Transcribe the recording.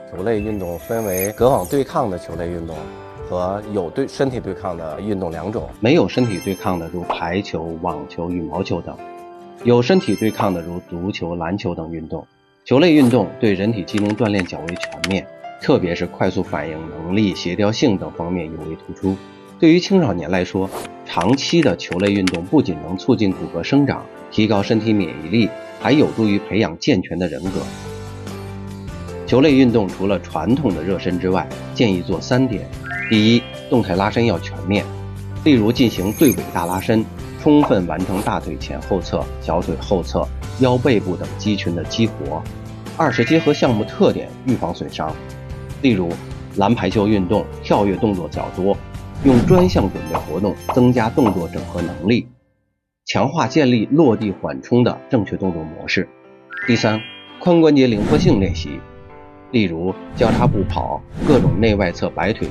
球类运动分为隔网对抗的球类运动和有身体对抗的运动两种。 没有身体对抗的如排球、网球、羽毛球等，有身体对抗的如足球、篮球等运动。球类运动对人体机能锻炼较为全面，特别是快速反应能力、协调性等方面尤为突出。对于青少年来说，长期的球类运动不仅能促进骨骼生长，提高身体免疫力，还有助于培养健全的人格。球类运动除了传统的热身之外，建议做3点。第一，动态拉伸要全面，例如进行对尾大拉伸，充分完成大腿前后侧、小腿后侧、腰背部等肌群的激活。二是结合项目特点预防损伤，例如篮排球运动跳跃动作较多，用专项准备活动增加动作整合能力，强化建立落地缓冲的正确动作模式。第三，髋关节灵活性练习，例如交叉步跑、各种内外侧摆腿